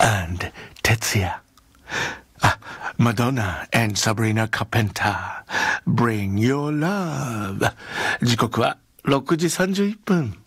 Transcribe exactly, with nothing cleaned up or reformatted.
and Tetsuya. Ah, Madonna and Sabrina Carpenter, Bring Your Love. 時刻はろくじさんじゅういっぷん。